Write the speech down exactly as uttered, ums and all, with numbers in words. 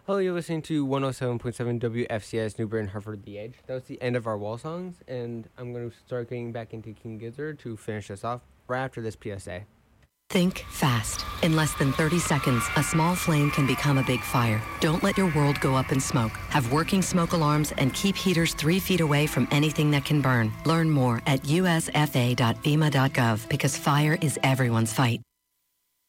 Hello, you're listening to one oh seven point seven W F C S New Britain, Hartford, The Edge. That was the end of our wall songs, and I'm going to start getting back into King Gizzard to finish us off right after this P S A. Think fast. In less than thirty seconds, a small flame can become a big fire. Don't let your world go up in smoke. Have working smoke alarms and keep heaters three feet away from anything that can burn. Learn more at U S F A dot FEMA dot gov because fire is everyone's fight.